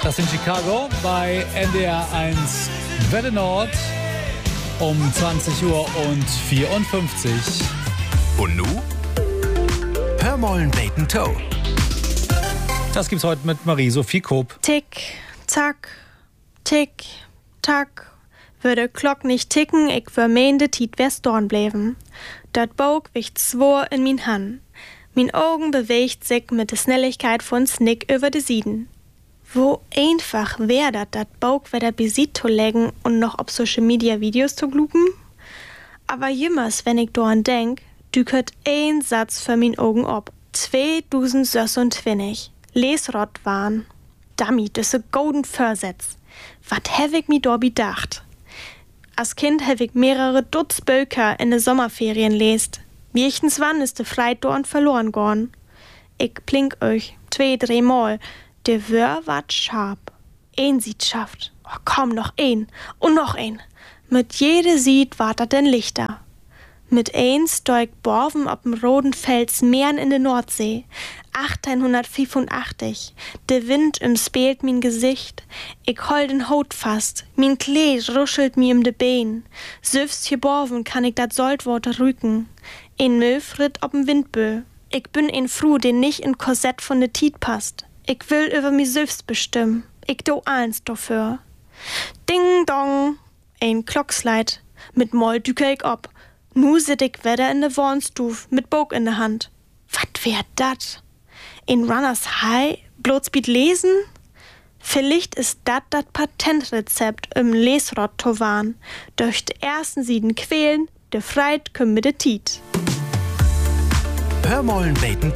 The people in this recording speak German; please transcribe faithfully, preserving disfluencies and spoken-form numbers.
Das in Chicago bei N D R eins Welle Nord um zwanzig Uhr und vierundfünfzig. Und nu? Hör mollen Bacon Toe. Das gibt's heute mit Marie-Sophie Koop. Tick, tack, tick, tack. Würde Glock nicht ticken, ich vermeende Tiet wär's dorn bleiben. Dat Bog wicht zwor in min Hand. Min Augen bewegt sich mit der Schnelligkeit von Snick über de Sieden. Wo einfach wär dat, dat Bog wieder besit zu legen und noch auf Social Media Videos zu glupen? Aber jemals, wenn ich dorn denk, dükert ein Satz für min Augen ob. zweitausendsechsundzwanzig. Lesrott waren. Dummy, das ist golden Versetz. Wat hab ich mi do bedacht? Als Kind hab ich mehrere Dutz Bücher in de Sommerferien lest. Wiechens wann ist de Freit dorn verloren gorn. Ich plink euch zwei, drei Mal. De Wör wat scharf. Ein Sied schafft. Oh, komm, noch ein. Und noch ein. Mit jede Sied wart dat denn Lichter. Mit eins steig Borven ob'm roten Fels Meeren in de Nordsee. achtzehnhundertfünfundachtzig. De Wind umspielt min Gesicht. Ich hol den Haut fast. Min Kleid ruschelt mi um de Bein. Süfst hier Borven kann ich dat Saltwort rücken. Ein Möw ritt ob'm Windbö. Ich bin ein Fru, den nicht in Korsett von de Tiet passt. Ich will über mi selbst bestimmen. Ich do eins dafür. Ding dong. Ein Klocksleit. Mit Moll düke ich ob. Nu sit ich wieder in de Wohnstuf mit Bog in de Hand. Wat wär dat? In Runners High? Bloßbiet lesen? Vielleicht ist dat dat Patentrezept im Lesrott to warn. Durch de ersten Sieden quälen, de Freit küm mit de Tiet. Hör mollen Bacon